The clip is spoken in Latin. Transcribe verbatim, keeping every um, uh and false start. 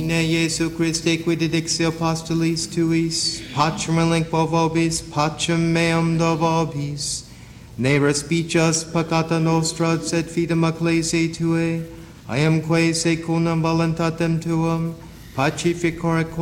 Domine Iesu Christe, quid dixi apostolis tuis, pacem relinquo vobis, pacem meam do vobis. Ne respicias peccata nostra, sed fidem ecclesiae Tuae, iamque secundum voluntatem Tuam, pacificare